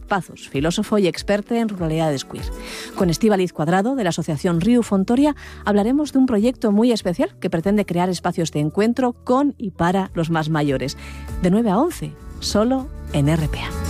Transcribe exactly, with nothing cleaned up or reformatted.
Pazos, filósofo y experto en ruralidades queer. Con Estíbaliz Cuadrado, de la asociación Riu Fontoria, hablaremos de un proyecto muy especial que pretende crear espacios de encuentro con y para los más mayores. De nueve a once, solo en R P A.